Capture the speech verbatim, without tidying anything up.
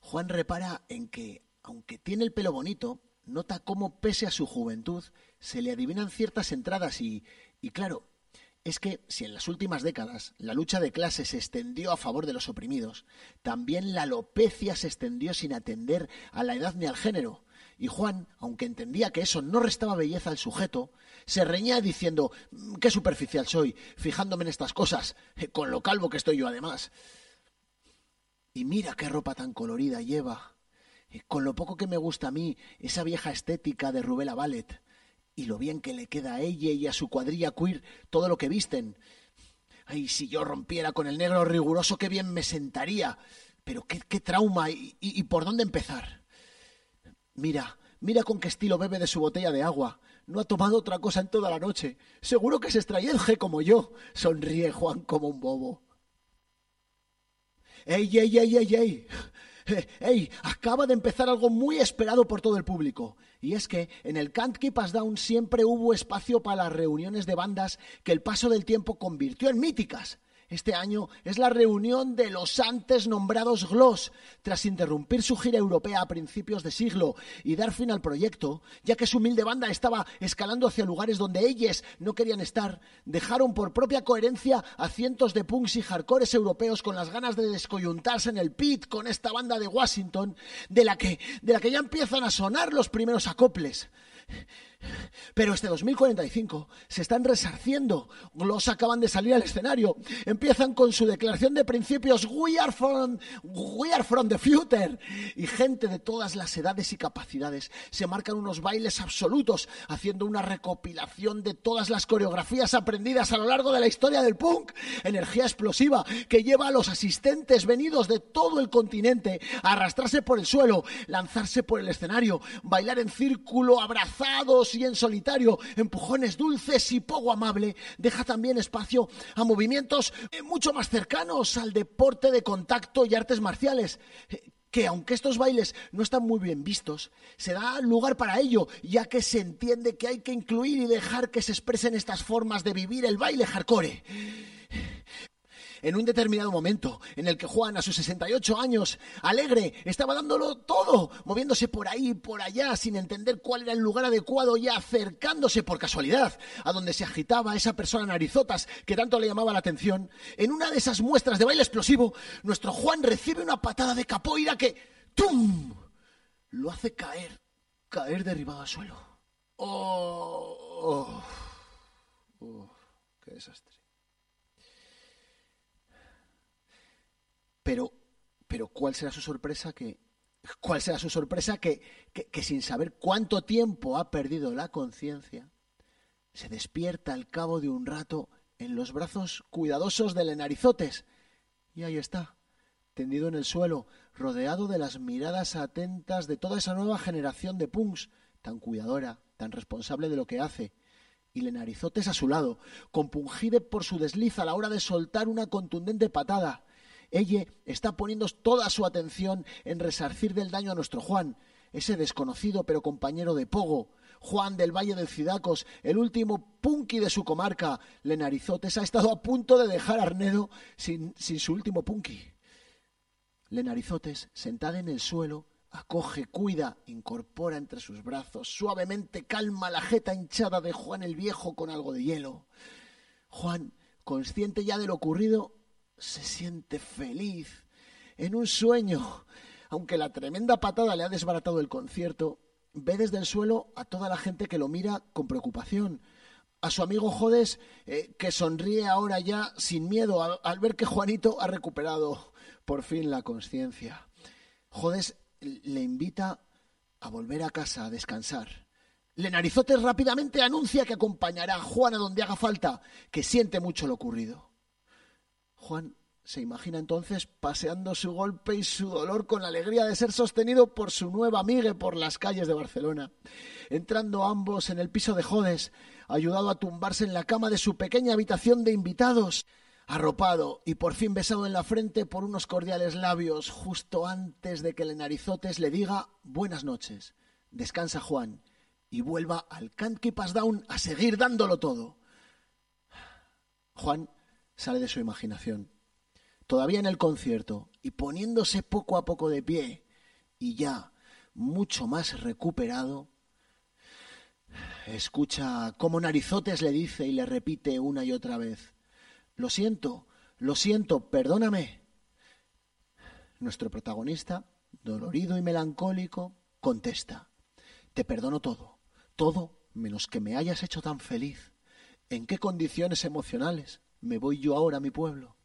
Juan repara en que, aunque tiene el pelo bonito, nota cómo, pese a su juventud, se le adivinan ciertas entradas y, y claro, es que si en las últimas décadas la lucha de clases se extendió a favor de los oprimidos, también la alopecia se extendió sin atender a la edad ni al género. Y Juan, aunque entendía que eso no restaba belleza al sujeto, se reñía diciendo: «Qué superficial soy, fijándome en estas cosas, con lo calvo que estoy yo además. Y mira qué ropa tan colorida lleva, con lo poco que me gusta a mí esa vieja estética de Rubella Ballet, y lo bien que le queda a ella y a su cuadrilla queer todo lo que visten. Ay, si yo rompiera con el negro riguroso, qué bien me sentaría. Pero qué, qué trauma, y, y, y por dónde empezar. Mira, mira con qué estilo bebe de su botella de agua. No ha tomado otra cosa en toda la noche. Seguro que es estrayelge como yo», sonríe Juan como un bobo. ¡Ey, ey, ey, ey, ey! ¡Ey! Acaba de empezar algo muy esperado por todo el público. Y es que en el Can't Keep Us Down siempre hubo espacio para las reuniones de bandas que el paso del tiempo convirtió en míticas. Este año es la reunión de los antes nombrados Gloss, tras interrumpir su gira europea a principios de siglo y dar fin al proyecto, ya que su humilde banda estaba escalando hacia lugares donde ellos no querían estar. Dejaron por propia coherencia a cientos de punks y hardcores europeos con las ganas de descoyuntarse en el pit con esta banda de Washington, de la que, de la que ya empiezan a sonar los primeros acoples. Pero este dos mil cuarenta y cinco se están resarciendo. Gloss acaban de salir al escenario. Empiezan con su declaración de principios: We are from, we are from the future. Y gente de todas las edades y capacidades se marcan unos bailes absolutos, haciendo una recopilación de todas las coreografías aprendidas a lo largo de la historia del punk. Energía explosiva que lleva a los asistentes venidos de todo el continente a arrastrarse por el suelo, lanzarse por el escenario, bailar en círculo, abrazados y en solitario. Empujones dulces y poco amable. Deja también espacio a movimientos mucho más cercanos al deporte de contacto y artes marciales, que aunque estos bailes no están muy bien vistos, se da lugar para ello, ya que se entiende que hay que incluir y dejar que se expresen estas formas de vivir el baile hardcore. En un determinado momento en el que Juan, a sus sesenta y ocho años, alegre, estaba dándolo todo, moviéndose por ahí y por allá sin entender cuál era el lugar adecuado y acercándose por casualidad a donde se agitaba esa persona narizotas que tanto le llamaba la atención, en una de esas muestras de baile explosivo, nuestro Juan recibe una patada de capoeira que ¡tum!, lo hace caer, caer derribado al suelo. ¡Oh! ¡Oh! ¡Oh! ¡Qué desastre! Pero, pero ¿cuál será su sorpresa que, cuál será su sorpresa que, que, que sin saber cuánto tiempo ha perdido la conciencia, se despierta al cabo de un rato en los brazos cuidadosos de Lenarizotes? Y ahí está, tendido en el suelo, rodeado de las miradas atentas de toda esa nueva generación de punks, tan cuidadora, tan responsable de lo que hace. Y Lenarizotes a su lado, compungide por su desliz a la hora de soltar una contundente patada. Ella está poniendo toda su atención en resarcir del daño a nuestro Juan, ese desconocido pero compañero de pogo. Juan del Valle del Cidacos, el último punky de su comarca. Lenarizotes ha estado a punto de dejar Arnedo sin, sin su último punky. Lenarizotes, sentada en el suelo, acoge, cuida, incorpora entre sus brazos, suavemente calma la jeta hinchada de Juan el Viejo con algo de hielo. Juan, consciente ya de lo ocurrido, se siente feliz, en un sueño. Aunque la tremenda patada le ha desbaratado el concierto, ve desde el suelo a toda la gente que lo mira con preocupación. A su amigo Jodes, eh, que sonríe ahora ya sin miedo al, al ver que Juanito ha recuperado por fin la conciencia. Jodes le invita a volver a casa a descansar. Lenarizotes rápidamente anuncia que acompañará a Juan a donde haga falta, que siente mucho lo ocurrido. Juan se imagina entonces paseando su golpe y su dolor con la alegría de ser sostenido por su nueva amiga por las calles de Barcelona, entrando ambos en el piso de Jodes, ayudado a tumbarse en la cama de su pequeña habitación de invitados, arropado y por fin besado en la frente por unos cordiales labios, justo antes de que Lenarizotes le diga buenas noches. Descansa, Juan, y vuelva al Can't Keep Us Down a seguir dándolo todo. Juan sale de su imaginación. Todavía en el concierto y poniéndose poco a poco de pie, y ya mucho más recuperado, escucha cómo Narizotes le dice y le repite una y otra vez: «Lo siento, lo siento, perdóname». Nuestro protagonista, dolorido y melancólico, contesta: «Te perdono todo, todo menos que me hayas hecho tan feliz. ¿En qué condiciones emocionales me voy yo ahora a mi pueblo?